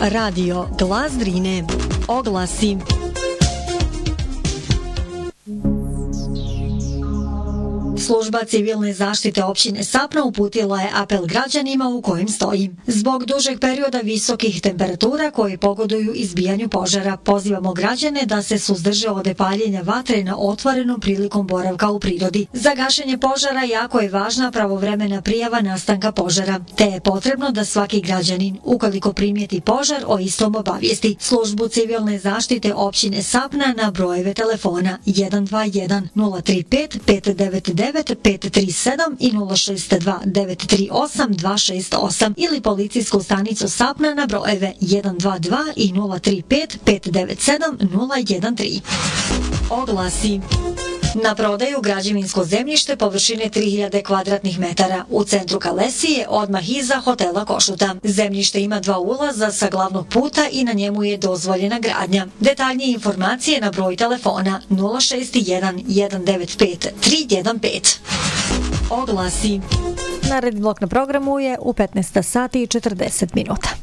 Radio Glas Drine. Oglasi. Služba civilne zaštite općine Sapna uputila je apel građanima u kojem stoji: zbog dužeg perioda visokih temperatura koji pogoduju izbijanju požara, pozivamo građane da se suzdrže od paljenja vatre na otvorenom prilikom boravka u prirodi. Za gašenje požara jako je važna pravovremena prijava nastanka požara, te je potrebno da svaki građanin, ukoliko primijeti požar, o istom obavijesti službu civilne zaštite općine Sapna na brojeve telefona 121 035 599 537 i 062 938 268 ili policijsku stanicu Sapna na brojeve 122 i 035 597 013. Oglasi. Na prodaju građevinsko zemljište površine 3000 kvadratnih metara u centru Kalesije, odmah iza hotela Košuta. Zemljište ima 2 ulaza sa glavnog puta i na njemu je dozvoljena gradnja. Detaljnije informacije na broj telefona 061 195 315. Oglasi. Naredni blok na programu je u 15 sati i 40 minuta.